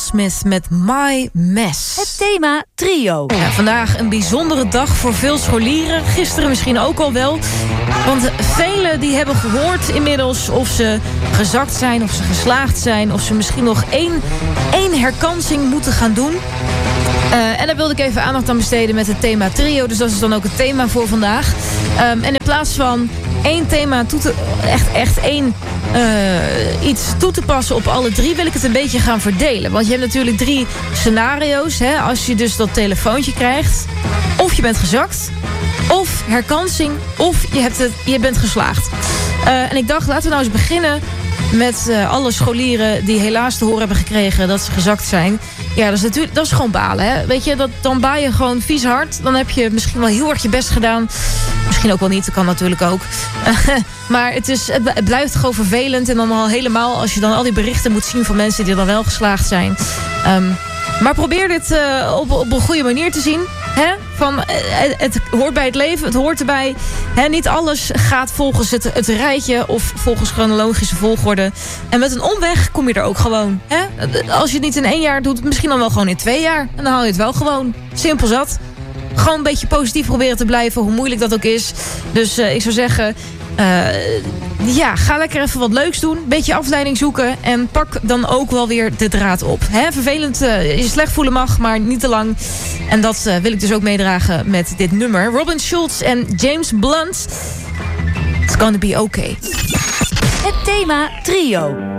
Smith met My Mess. Het thema trio. Ja, vandaag een bijzondere dag voor veel scholieren. Gisteren misschien ook al wel. Want velen die hebben gehoord inmiddels of ze gezakt zijn, of ze geslaagd zijn, of ze misschien nog één herkansing moeten gaan doen. En daar wilde ik even aandacht aan besteden met het thema trio. Dus dat is dan ook het thema voor vandaag. En in plaats van één thema iets toe te passen op alle drie, wil ik het een beetje gaan verdelen. Want je hebt natuurlijk 3 scenario's. Hè, als je dus dat telefoontje krijgt. Of je bent gezakt. Of herkansing. Of je bent geslaagd. En ik dacht, laten we nou eens beginnen met alle scholieren die helaas te horen hebben gekregen dat ze gezakt zijn. Ja, dat is gewoon balen. Hè? Weet je, dan baal je gewoon vies hard. Dan heb je misschien wel heel erg je best gedaan. Misschien ook wel niet, dat kan natuurlijk ook. Maar het blijft gewoon vervelend. En dan al helemaal als je dan al die berichten moet zien van mensen die dan wel geslaagd zijn. Maar probeer dit op een goede manier te zien. Hè? Het hoort bij het leven, het hoort erbij. Hè? Niet alles gaat volgens het rijtje of volgens chronologische volgorde. En met een omweg kom je er ook gewoon. Hè? Als je het niet in 1 jaar doet, misschien dan wel gewoon in 2 jaar. En dan haal je het wel gewoon. Simpel zat. Gewoon een beetje positief proberen te blijven, hoe moeilijk dat ook is. Dus ik zou zeggen, ga lekker even wat leuks doen. Beetje afleiding zoeken. En pak dan ook wel weer de draad op. Hè? Vervelend, je slecht voelen mag, maar niet te lang. En dat wil ik dus ook meedragen met dit nummer. Robin Schulz en James Blunt. It's gonna be okay. Het thema trio.